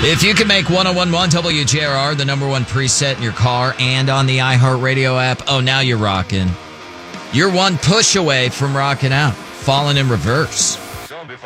If you can make 101.1 WJRR the number one preset in your car and on the iHeartRadio app, now you're rocking. You're one push away from rocking out. Falling in Reverse.